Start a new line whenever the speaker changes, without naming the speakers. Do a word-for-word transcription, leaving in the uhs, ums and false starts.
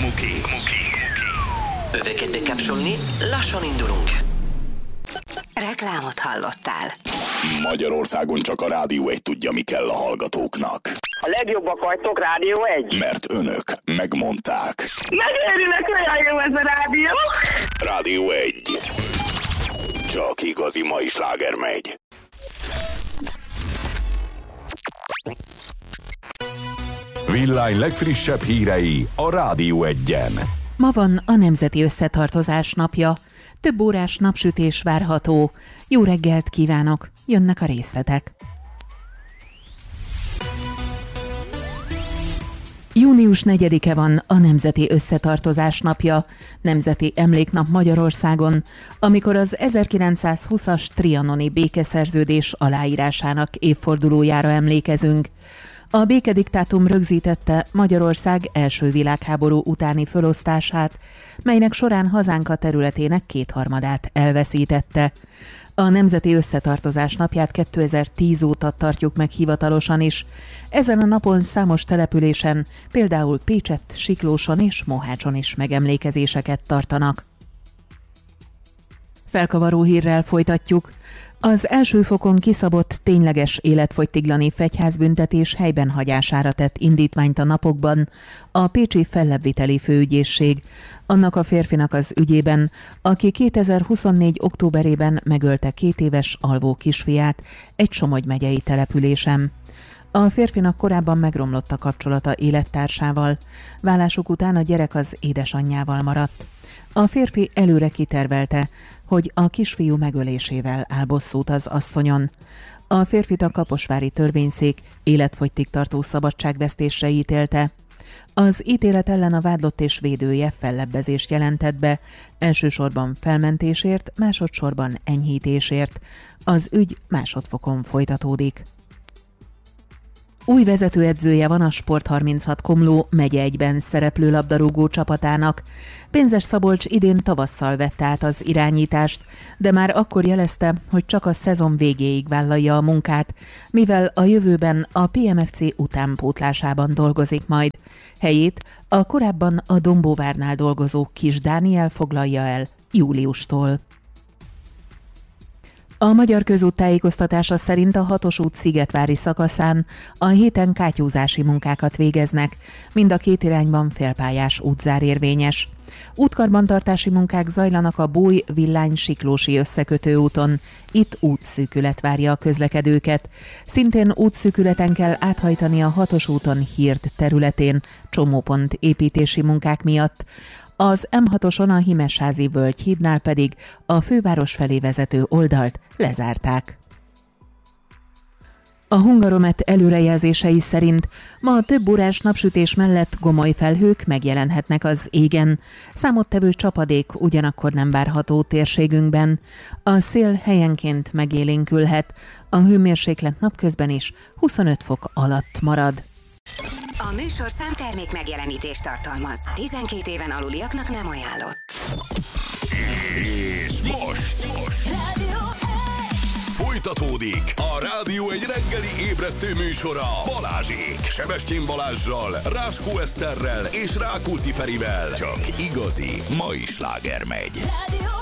Muki.
Öveket bekapcsolni, lassan indulunk.
Reklámot hallottál.
Magyarországon csak a Rádió egy tudja, mi kell a hallgatóknak.
A legjobbak vagytok, Rádió egy.
Mert önök megmondták.
Megérülök, olyan jó ez a rádió.
Rádió egy. Csak igazi mai sláger megy. Villány legfrissebb hírei a Rádió egyen.
Ma van a Nemzeti Összetartozás napja. Több órás napsütés várható. Jó reggelt kívánok! Jönnek a részletek. június negyedike van a Nemzeti Összetartozás napja, Nemzeti Emléknap Magyarországon, amikor az ezerkilencszázhúszas trianoni békeszerződés aláírásának évfordulójára emlékezünk. A békediktátum rögzítette Magyarország első világháború utáni fölosztását, melynek során hazánk a területének kétharmadát elveszítette. A Nemzeti Összetartozás napját kétezer-tíz óta tartjuk meg hivatalosan is. Ezen a napon számos településen, például Pécsett, Siklóson és Mohácson is megemlékezéseket tartanak. Felkavaró hírrel folytatjuk. Az első fokon kiszabott tényleges életfogytiglani fegyházbüntetés helyben hagyására tett indítványt a napokban a pécsi fellebbviteli főügyészség, annak a férfinak az ügyében, aki kétezer-huszonnégy októberében megölte két éves alvó kisfiát egy Somogy megyei településen. A férfinak korábban megromlott a kapcsolata élettársával, válásuk után a gyerek az édesanyjával maradt. A férfi előre kitervelte, hogy a kisfiú megölésével áll bosszút az asszonyon. A férfit a kaposvári törvényszék életfogytig tartó szabadságvesztésre ítélte. Az ítélet ellen a vádlott és védője fellebbezést jelentett be, elsősorban felmentésért, másodszorban enyhítésért. Az ügy másodfokon folytatódik. Új vezetőedzője van a Sport harminchat Komló megye egyben szereplő labdarúgó csapatának. Pénzes Szabolcs idén tavasszal vette át az irányítást, de már akkor jelezte, hogy csak a szezon végéig vállalja a munkát, mivel a jövőben a pé em ef cé utánpótlásában dolgozik majd. Helyét a korábban a Dombóvárnál dolgozó Kis Dániel foglalja el júliustól. A Magyar Közút tájékoztatása szerint a hatos út Szigetvári szakaszán a héten kátyúzási munkákat végeznek, mind a két irányban félpályás útzár érvényes. Útkarbantartási munkák zajlanak a Bój-Villány-Siklósi összekötő úton, itt útszűkület várja a közlekedőket. Szintén útszűkületen kell áthajtani a hatos úton Hird területén, csomópont építési munkák miatt. Az em hatoson a Himesházi Völgyhídnál pedig a főváros felé vezető oldalt lezárták. A Hungaromet előrejelzései szerint ma több órás napsütés mellett gomoly felhők megjelenhetnek az égen. Számottevő csapadék ugyanakkor nem várható térségünkben. A szél helyenként megélénkülhet, a hőmérséklet napközben is huszonöt fok alatt marad.
A műsorszám termék megjelenítést tartalmaz. tizenkét éven aluliaknak nem ajánlott.
És most, most.
Rádió
Folytatódik a Rádió egy reggeli ébresztő műsora Balázsék. Sebestyén Balázssal, Ráskó Eszterrel és Rákóczi Ferivel. Csak igazi mai sláger megy.
Rádió